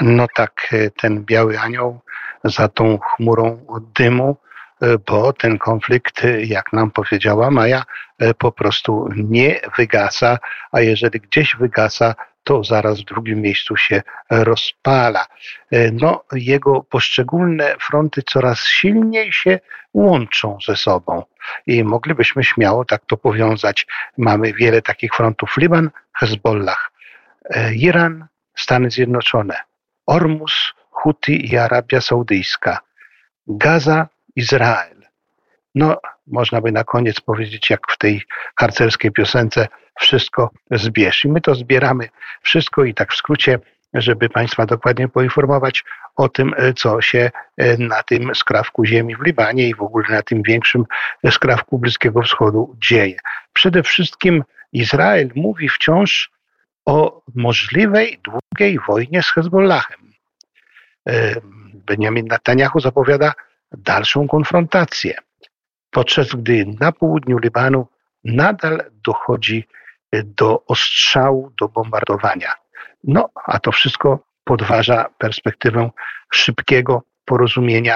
No tak, ten biały anioł za tą chmurą dymu, bo ten konflikt, jak nam powiedziała Maja, po prostu nie wygasa, a jeżeli gdzieś wygasa, to zaraz w drugim miejscu się rozpala. No, jego poszczególne fronty coraz silniej się łączą ze sobą i moglibyśmy śmiało tak to powiązać. Mamy wiele takich frontów: Liban, Hezbollah, Iran, Stany Zjednoczone, Ormus, Huti i Arabia Saudyjska, Gaza, Izrael. No, można by na koniec powiedzieć, jak w tej harcerskiej piosence: wszystko zbierz. I my to zbieramy wszystko i tak w skrócie, żeby Państwa dokładnie poinformować o tym, co się na tym skrawku ziemi w Libanie i w ogóle na tym większym skrawku Bliskiego Wschodu dzieje. Przede wszystkim Izrael mówi wciąż o możliwej, długiej wojnie z Hezbollahem. Benjamin Netanjahu zapowiada dalszą konfrontację, podczas gdy na południu Libanu nadal dochodzi do ostrzału, do bombardowania. No, a to wszystko podważa perspektywę szybkiego porozumienia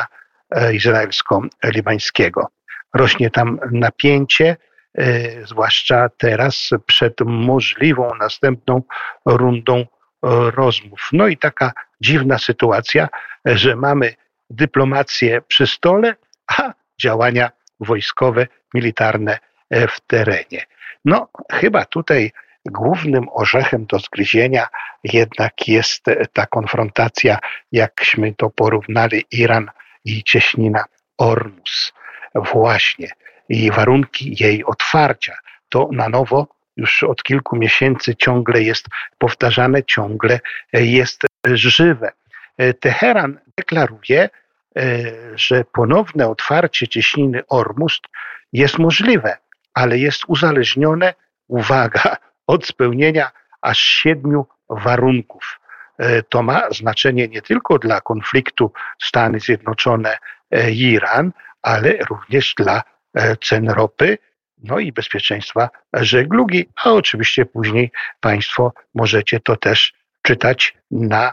izraelsko-libańskiego. Rośnie tam napięcie, zwłaszcza teraz przed możliwą następną rundą rozmów. No i taka dziwna sytuacja, że mamy dyplomację przy stole, a działania wojskowe, militarne w terenie. No, chyba tutaj głównym orzechem do zgryzienia jednak jest ta konfrontacja, jakśmy to porównali, Iran i cieśnina Ormus. Właśnie. I warunki jej otwarcia. To na nowo już od kilku miesięcy ciągle jest powtarzane, ciągle jest żywe. Teheran deklaruje, że ponowne otwarcie cieśniny Ormus jest możliwe, ale jest uzależnione, uwaga, od spełnienia aż 7 warunków. To ma znaczenie nie tylko dla konfliktu Stany Zjednoczone i Iran, ale również dla cen ropy, no i bezpieczeństwa żeglugi, a oczywiście później Państwo możecie to też czytać na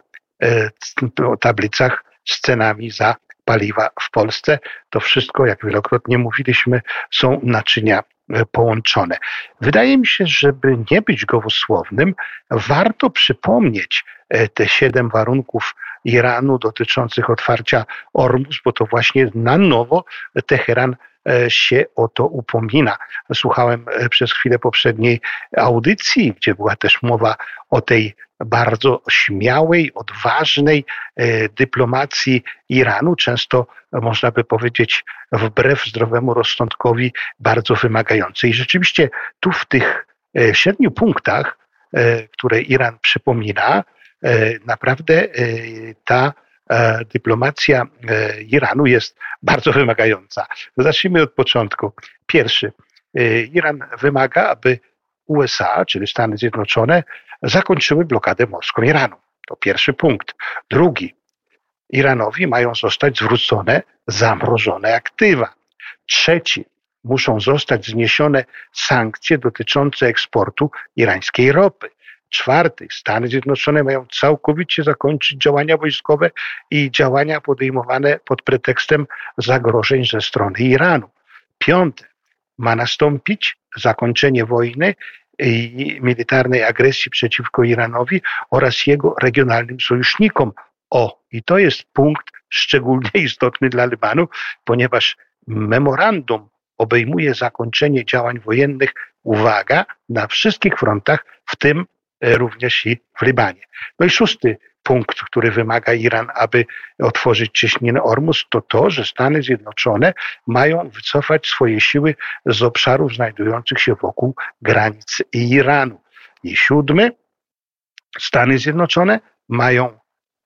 tablicach z cenami za paliwa w Polsce. To wszystko, jak wielokrotnie mówiliśmy, są naczynia połączone. Wydaje mi się, żeby nie być gołosłownym, warto przypomnieć te 7 warunków Iranu dotyczących otwarcia Ormus, bo to właśnie na nowo Teheran się o to upomina. Słuchałem przez chwilę poprzedniej audycji, gdzie była też mowa o tej bardzo śmiałej, odważnej dyplomacji Iranu, często można by powiedzieć wbrew zdrowemu rozsądkowi bardzo wymagającej. I rzeczywiście tu w tych 7 punktach, które Iran przypomina, naprawdę ta dyplomacja Iranu jest bardzo wymagająca. Zacznijmy od początku. Pierwszy, Iran wymaga, aby USA, czyli Stany Zjednoczone, zakończyły blokadę morską Iranu. To pierwszy punkt. Drugi, Iranowi mają zostać zwrócone zamrożone aktywa. Trzeci, muszą zostać zniesione sankcje dotyczące eksportu irańskiej ropy. Czwarty, Stany Zjednoczone mają całkowicie zakończyć działania wojskowe i działania podejmowane pod pretekstem zagrożeń ze strony Iranu. Piąte, ma nastąpić zakończenie wojny i militarnej agresji przeciwko Iranowi oraz jego regionalnym sojusznikom. I to jest punkt szczególnie istotny dla Libanu, ponieważ memorandum obejmuje zakończenie działań wojennych, uwaga, na wszystkich frontach, w tym również i w Libanie. No i 6 punkt, który wymaga Iran, aby otworzyć cieśninę Ormus, to to, że Stany Zjednoczone mają wycofać swoje siły z obszarów znajdujących się wokół granic Iranu. I 7, Stany Zjednoczone mają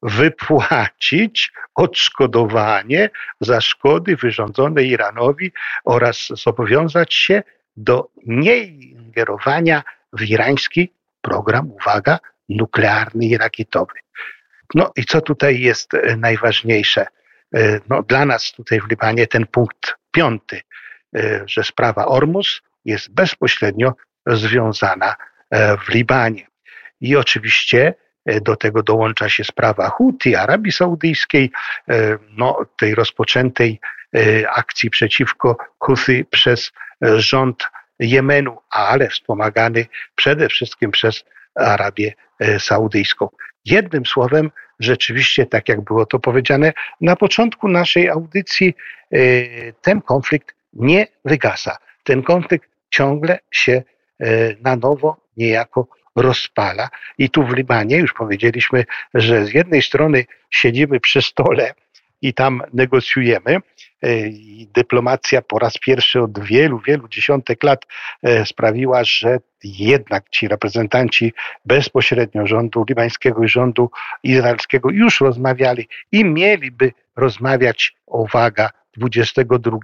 wypłacić odszkodowanie za szkody wyrządzone Iranowi oraz zobowiązać się do nieingerowania w irański program, uwaga, nuklearny i rakietowy. No i co tutaj jest najważniejsze? No, dla nas tutaj w Libanie ten punkt 5, że sprawa Ormus jest bezpośrednio związana w Libanie. I oczywiście Do tego dołącza się sprawa Huti, Arabii Saudyjskiej, tej rozpoczętej akcji przeciwko Huthi przez rząd Jemenu, ale wspomagany przede wszystkim przez Arabię Saudyjską. Jednym słowem, rzeczywiście, tak jak było to powiedziane na początku naszej audycji, ten konflikt nie wygasa. Ten konflikt ciągle się na nowo niejako rozpala. I tu w Libanie już powiedzieliśmy, że z jednej strony siedzimy przy stole i tam negocjujemy. I dyplomacja po raz pierwszy od wielu, wielu dziesiątek lat sprawiła, że jednak ci reprezentanci bezpośrednio rządu libańskiego i rządu izraelskiego już rozmawiali i mieliby rozmawiać, uwaga, 22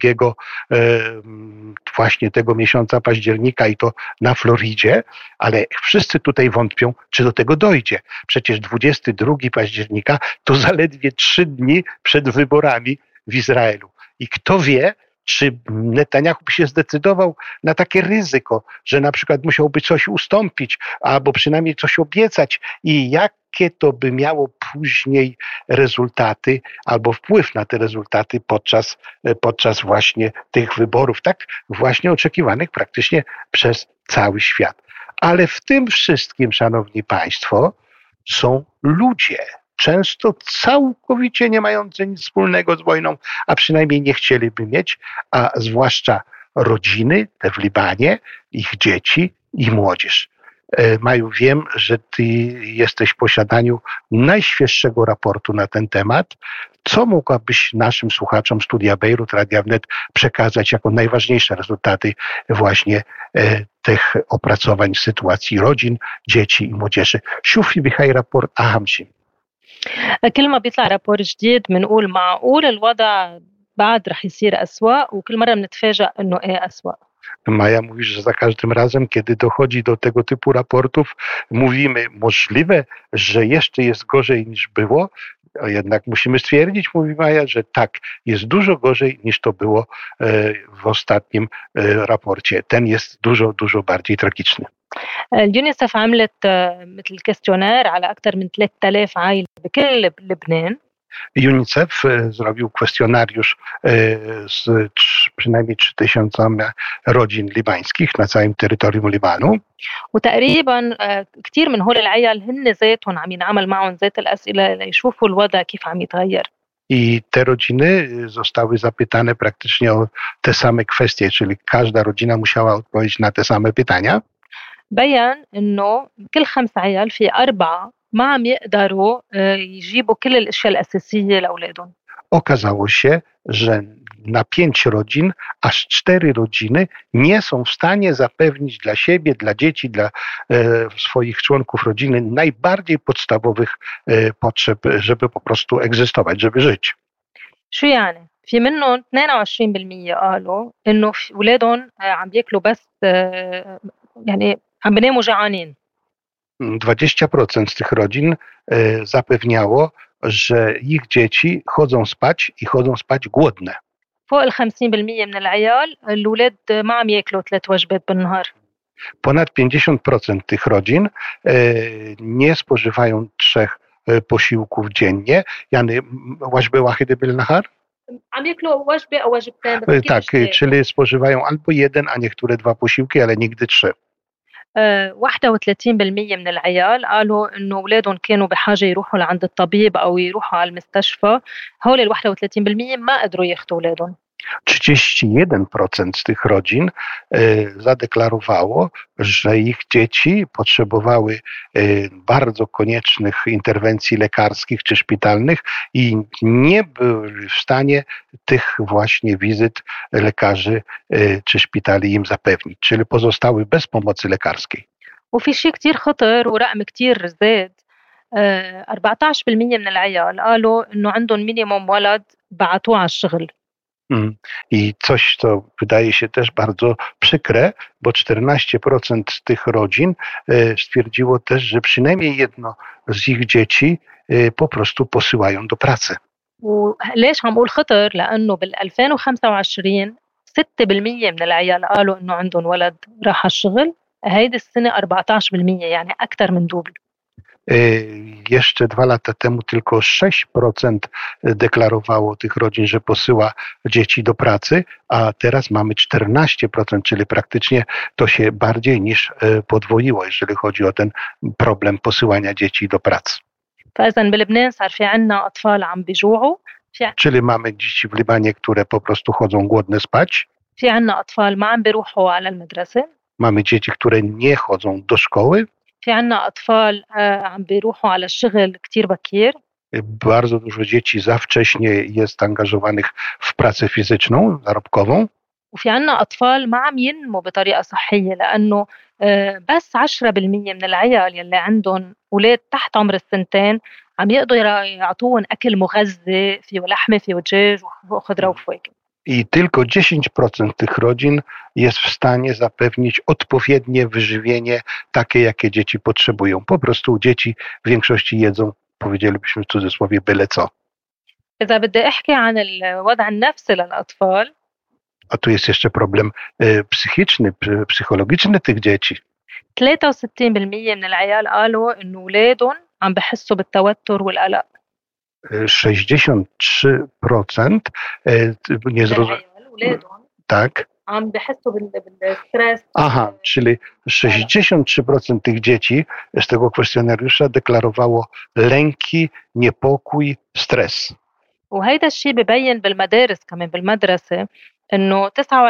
właśnie tego miesiąca października i to na Florydzie, ale wszyscy tutaj wątpią, czy do tego dojdzie. Przecież 22 października to zaledwie 3 dni przed wyborami w Izraelu. I kto wie, czy Netanjahu by się zdecydował na takie ryzyko, że na przykład musiałby coś ustąpić, albo przynajmniej coś obiecać i jakie to by miało później rezultaty, albo wpływ na te rezultaty podczas właśnie tych wyborów, tak właśnie oczekiwanych praktycznie przez cały świat. Ale w tym wszystkim, szanowni państwo, są ludzie, często całkowicie nie mające nic wspólnego z wojną, a przynajmniej nie chcieliby mieć, a zwłaszcza rodziny, te w Libanie, ich dzieci i młodzież. Maju, wiem, że ty jesteś w posiadaniu najświeższego raportu na ten temat. Co mogłabyś naszym słuchaczom Studia Bejrut, Radia Wnet przekazać jako najważniejsze rezultaty właśnie tych opracowań sytuacji rodzin, dzieci i młodzieży? شوفي بهاي رابور أهم شيء. كل ما بيطلع رابور جديد بنقول معقول الوضع بعد رح يصير أسوأ وكل مرة بنتفاجأ إنه إيه أسوأ. Maja, mówisz, że za każdym razem, kiedy dochodzi do tego typu raportów, mówimy, możliwe, że jeszcze jest gorzej niż było, a jednak musimy stwierdzić, mówi Maja, że tak, jest dużo gorzej niż to było w ostatnim raporcie. Ten jest dużo, dużo bardziej tragiczny. اليونيسف عملت مثل كاستيونير على أكثر من 3000 عائلة بكل لبنان. UNICEF zrobił kwestionariusz z przynajmniej 3000 rodzin libańskich na całym terytorium Libanu. وتقريبا كثير من هول العيال هن ذاتهم عم ينعمل معهم ذات الأسئلة ليشوفوا الوضع كيف عم يتغير. I te rodziny zostały zapytane praktycznie o te same kwestie, czyli każda rodzina musiała odpowiedzieć na te same pytania. بيّن إنه كل 5 عيال في 4 ما عم يقدروا يجيبوا كل الأشياء الأساسية لأولادهم. Okazało się, że na 5 rodzin aż 4 rodziny nie są w stanie zapewnić dla siebie, dla dzieci, dla swoich członków rodziny najbardziej podstawowych potrzeb, żeby po prostu egzystować, żeby żyć. شو يعني؟ في منهم 22% قالوا إنه أولادهم عم بياكلوا بس يعني عم بيناموا جعانين. 20% z tych rodzin zapewniało, że ich dzieci chodzą spać głodne. فوق ال 50% من العيال الأولاد ما عم ياكلوا 3 وجبات بالنهار. Ponad 50% tych rodzin nie spożywają 3 posiłków dziennie. Yani وجبة واحدة بالنهار? عم ياكلوا وجبة أو وجبتين. Tak, czyli spożywają albo 1, a niektóre 2 posiłki, ale nigdy 3. 31% من العيال قالوا إنه أولادهم كانوا بحاجة يروحوا لعند الطبيب أو يروحوا على المستشفى. هول ال 31% ما قدروا ياخدوا أولادهم. 31% z tych rodzin zadeklarowało, że ich dzieci potrzebowały bardzo koniecznych interwencji lekarskich czy szpitalnych i nie były w stanie tych właśnie wizyt lekarzy czy szpitali im zapewnić, czyli pozostały bez pomocy lekarskiej. وفي شيء كتير خطر ورقم كتير زاد. 14% من العيال قالوا إنه عندهم مينيموم ولد بعتوه على الشغل. I coś, co wydaje się też bardzo przykre, bo 14% tych rodzin stwierdziło też, że przynajmniej jedno z ich dzieci po prostu posyłają do pracy. وليش عم قول خطر؟ لأنه بال 2025 6% من العيال قالوا إنه عندهم ولد راح على الشغل. هيدي السنة 14%، يعني أكثر من دوبل. Jeszcze 2 lata temu tylko 6% deklarowało tych rodzin, że posyła dzieci do pracy, a teraz mamy 14%, czyli praktycznie to się bardziej niż podwoiło, jeżeli chodzi o ten problem posyłania dzieci do pracy. Czyli mamy dzieci w Libanie, które po prostu chodzą głodne spać. Mamy dzieci, które nie chodzą do szkoły. Bardzo dużo dzieci za wcześnie jest angażowanych w pracę fizyczną, zarobkową. وفي عنا أطفال ما عم ينموا بطريقة صحية لأنه بس 10% من العيال يلي عندهم أولاد تحت عمر السنتين عم يقدروا يعطوهم أكل مغذي فيه لحمة فيه دجاج وخضرة وفواكه. I tylko 10% tych rodzin jest w stanie zapewnić odpowiednie wyżywienie, takie jakie dzieci potrzebują. Po prostu dzieci w większości jedzą, powiedzielibyśmy w cudzysłowie, byle co. إذا بدي أحكي عن الوضع النفسي للأطفال. A tu jest jeszcze problem psychiczny, psychologiczny tych dzieci. 63% من العيال قالوا إنه أولادهم عم بحسوا بالتوتر والقلق. 63% nie zrozumiałem. Tak. عم بحسوا بالستريس. Aha, czyli 63% tych dzieci z tego kwestionariusza deklarowało lęki, niepokój, stres. وهيدا الشيء ببين بالمدارس كمان بالمدرسة إنه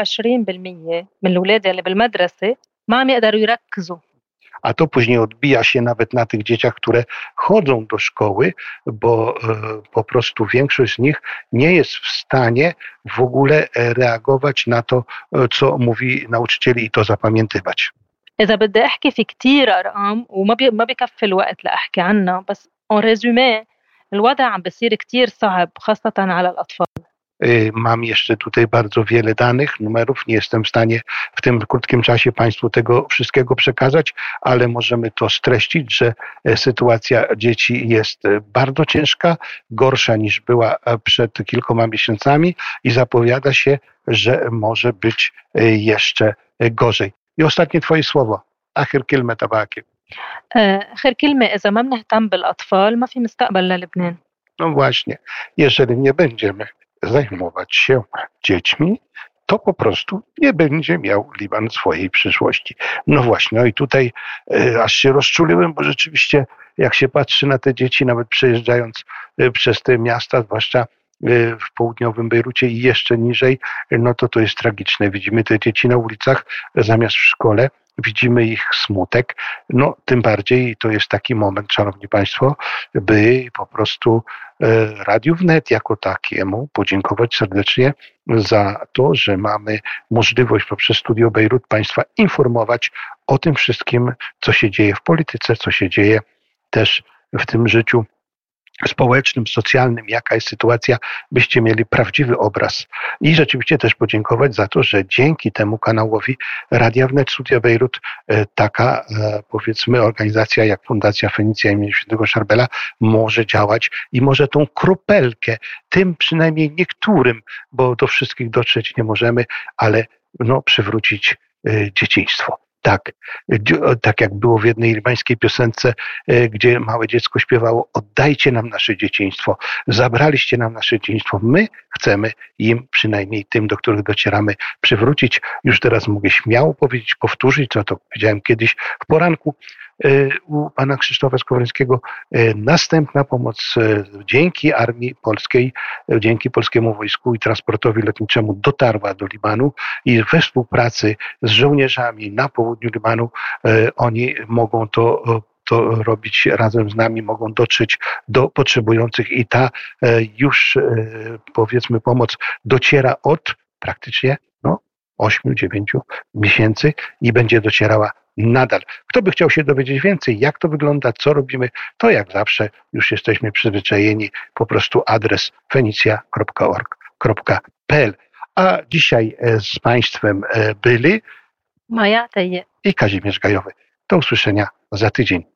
29% من الأولاد اللي بالمدرسة ما عم يقدروا يركزوا. A to później odbija się nawet na tych dzieciach, które chodzą do szkoły, bo po prostu większość z nich nie jest w stanie w ogóle reagować na to, co mówi nauczyciel i to zapamiętywać. إذا بدي أحكي في كتير أرقام وما بكفي الوقت لأحكي عنها بس en résumé الوضع عم بصير كتير صعب خاصة على الأطفال. Mam jeszcze tutaj bardzo wiele danych, numerów. Nie jestem w stanie w tym krótkim czasie Państwu tego wszystkiego przekazać, ale możemy to streścić, że sytuacja dzieci jest bardzo ciężka, gorsza niż była przed kilkoma miesiącami i zapowiada się, że może być jeszcze gorzej. I ostatnie Twoje słowo. آخر كلمة تبعك. آخر كلمة إذا ما بنهتم بالأطفال ما في مستقبل للبنان. No właśnie, jeżeli nie będziemy zajmować się dziećmi, to po prostu nie będzie miał Liban swojej przyszłości. No właśnie, no i tutaj aż się rozczuliłem, bo rzeczywiście jak się patrzy na te dzieci, nawet przejeżdżając przez te miasta, zwłaszcza w południowym Bejrucie i jeszcze niżej, no to jest tragiczne. Widzimy te dzieci na ulicach zamiast w szkole, widzimy ich smutek, no tym bardziej to jest taki moment, szanowni państwo, by po prostu Radiu Wnet jako takiemu podziękować serdecznie za to, że mamy możliwość poprzez Studio Bejrut państwa informować o tym wszystkim, co się dzieje w polityce, co się dzieje też w tym życiu społecznym, socjalnym, jaka jest sytuacja, byście mieli prawdziwy obraz. I rzeczywiście też podziękować za to, że dzięki temu kanałowi Radia Wnet Studia Bejrut taka powiedzmy organizacja jak Fundacja Fenicja im. Świętego Szarbela może działać i może tą kropelkę, tym przynajmniej niektórym, bo do wszystkich dotrzeć nie możemy, ale przywrócić dzieciństwo. Tak jak było w jednej libańskiej piosence, gdzie małe dziecko śpiewało: oddajcie nam nasze dzieciństwo, zabraliście nam nasze dzieciństwo, my chcemy im, przynajmniej tym, do których docieramy, przywrócić. Już teraz mogę śmiało powiedzieć, powtórzyć, co to powiedziałem kiedyś w poranku u pana Krzysztofa Skowrońskiego. Następna pomoc dzięki armii polskiej, dzięki polskiemu wojsku i transportowi lotniczemu dotarła do Libanu i we współpracy z żołnierzami na południu Libanu oni mogą to robić razem z nami, mogą dotrzeć do potrzebujących i ta już powiedzmy pomoc dociera od praktycznie 8-9 miesięcy i będzie docierała nadal. Kto by chciał się dowiedzieć więcej, jak to wygląda, co robimy, to jak zawsze już jesteśmy przyzwyczajeni, po prostu adres fenicja.org.pl. A dzisiaj z Państwem byli Maja Teje i Kazimierz Gajowy. Do usłyszenia za tydzień.